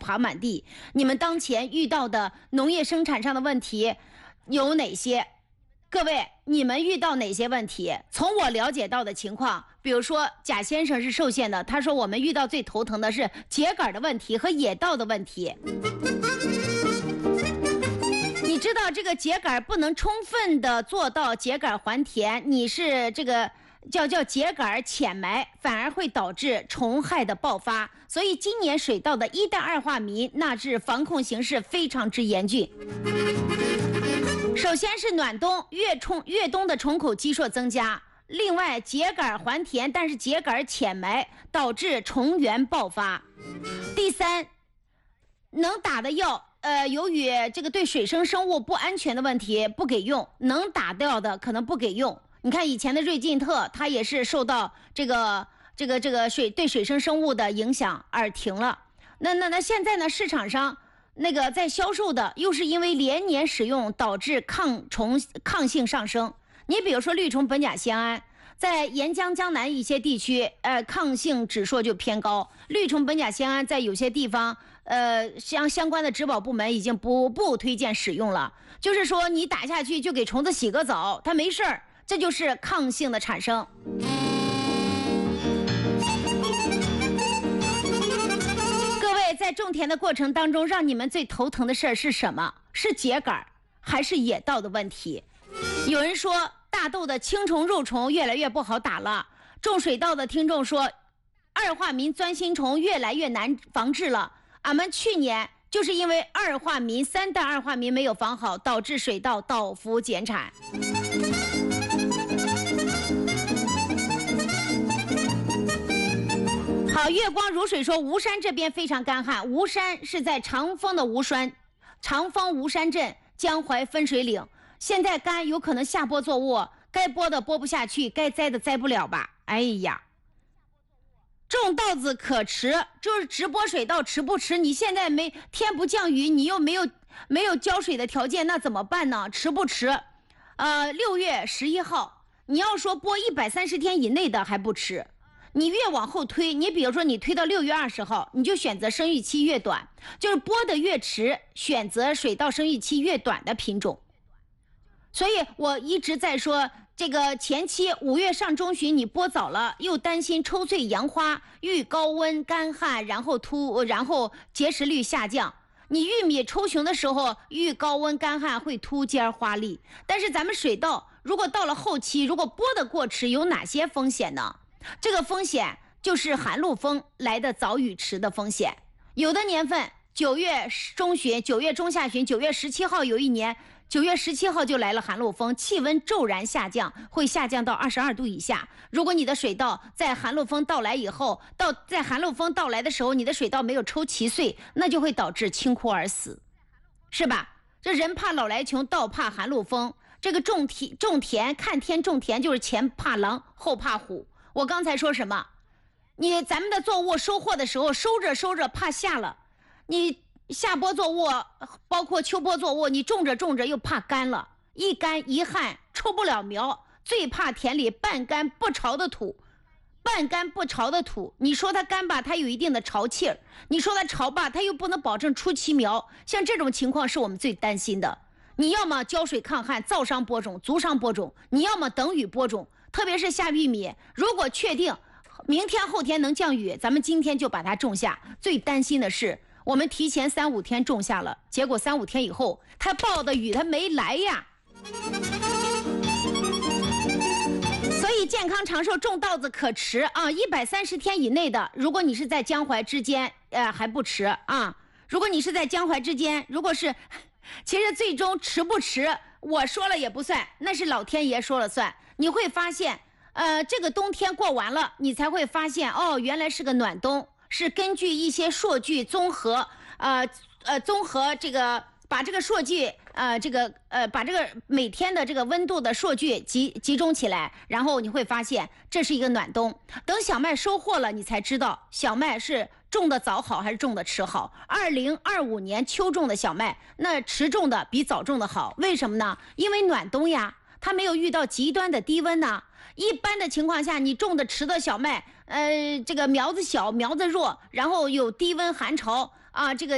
爬满地。你们当前遇到的农业生产上的问题有哪些？各位，你们遇到哪些问题？从我了解到的情况，比如说贾先生是寿县的，他说我们遇到最头疼的是秸秆的问题和野稻的问题。你知道这个秸秆不能充分的做到秸秆还田，你是这个叫秸秆浅埋，反而会导致虫害的爆发。所以今年水稻的1氮二化醚那是防控形势非常之严峻。首先是暖冬，越冬的虫口基数增加，另外秸秆还田，但是秸秆浅埋导致虫源爆发。第三，能打的药由于这个对水生生物不安全的问题不给用，能打掉的可能不给用。你看以前的瑞晋特，它也是受到这个对水生生物的影响而停了。那现在呢，市场上那个在销售的又是因为连年使用导致抗性上升。你比如说绿虫苯甲酰胺，在沿江江南一些地区抗性指数就偏高。绿虫苯甲酰胺在有些地方相关的植保部门已经不推荐使用了，就是说你打下去就给虫子洗个澡，它没事儿，这就是抗性的产生。在种田的过程当中，让你们最头疼的事儿是什么？是秸秆还是野稻的问题？有人说大豆的青虫肉虫越来越不好打了，种水稻的听众说二化醚钻心虫越来越难防治了。俺们去年就是因为3氮二化醚没有防好，导致水稻倒伏减产。好，月光如水说吴山这边非常干旱。吴山是在长丰的吴山镇江淮分水岭，现在干有可能下播作物，该播的播不下去，该栽的栽不了吧。哎呀，种稻子可迟，就是直播水稻迟不迟？你现在天不降雨，你又没有浇水的条件，那怎么办呢？迟不迟？6月11号，你要说播130天以内的还不迟。你越往后推，你比如说你推到6月20号，你就选择生育期越短，就是播的越迟，选择水稻生育期越短的品种。所以我一直在说，这个前期5月上中旬你播早了，又担心抽穗扬花，遇高温干旱，然后结实率下降。你玉米抽熊的时候遇高温干旱会秃尖花粒，但是咱们水稻如果到了后期，如果播的过迟，有哪些风险呢？这个风险就是寒露风来的早与迟的风险。有的年份9月中旬、9月中下旬、9月17号，有一年9月17号就来了寒露风，气温骤然下降，会下降到22度以下。如果你的水稻在寒露风到来以后，在寒露风到来的时候，你的水稻没有抽齐穗，那就会导致倾枯而死，是吧？这人怕老来穷，稻怕寒露风。这个种田看天种田，就是前怕狼，后怕虎。我刚才说什么？咱们的作物收获的时候，收着怕下了，你下播作物包括秋播作物，你种着又怕干了，一干一旱抽不了苗，最怕田里半干不潮的土。你说它干吧，它有一定的潮气儿；你说它潮吧，它又不能保证出奇苗。像这种情况是我们最担心的。你要么浇水抗旱，燥伤播种，足伤播种；你要么等雨播种。特别是下玉米，如果确定明天后天能降雨，咱们今天就把它种下。最担心的是我们提前3-5天种下了，结果3-5天以后它暴的雨它没来呀。所以健康长寿种稻子可迟啊，130天以内的，如果你是在江淮之间还不迟啊。如果你是在江淮之间，如果是其实最终迟不迟我说了也不算，那是老天爷说了算。你会发现这个冬天过完了，你才会发现原来是个暖冬，是根据一些数据综合这个把这个数据把这个每天的这个温度的数据集中起来，然后你会发现这是一个暖冬。等小麦收获了，你才知道小麦是种的早好还是种的迟好。2025年秋种的小麦，那迟种的比早种的好，为什么呢？因为暖冬呀，它没有遇到极端的低温呢。一般的情况下，你种的迟的小麦，这个苗子小苗子弱，然后有低温寒潮啊，这个